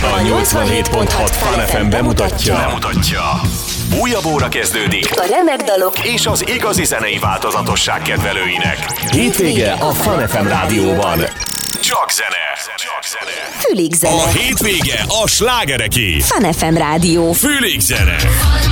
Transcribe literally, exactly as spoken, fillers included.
A nyolcvanhét pont hat Fun ef em bemutatja. bemutatja. Újabb óra kezdődik. A remek dalok és az igazi zenei változatosság kedvelőinek. Hétvége a Fun ef em rádióban. Csak zene. Csak zene. Fülig zene. A hétvége a slágereké. Fun ef em rádió. Fülig zene.